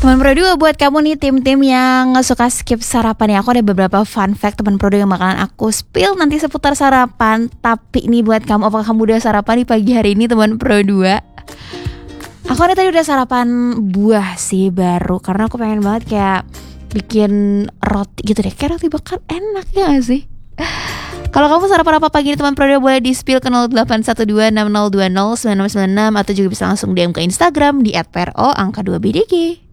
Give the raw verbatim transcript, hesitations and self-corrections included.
Teman Pro dua, buat kamu nih tim-tim yang suka skip sarapan ya, aku ada beberapa fun fact teman Pro dua yang bakalan aku spill nanti seputar sarapan. Tapi ini buat kamu, apakah kamu udah sarapan di pagi hari ini teman Pro dua? Aku ada tadi udah sarapan buah sih baru, karena aku pengen banget kayak bikin roti gitu deh, kayak roti bakar enak ya gak sih? Kalau kamu sarapan apa pagi ini teman Pro dua, boleh di spill ke nol delapan satu dua enam nol dua nol sembilan enam sembilan enam atau juga bisa langsung D M ke Instagram di et pero angka dua b d g.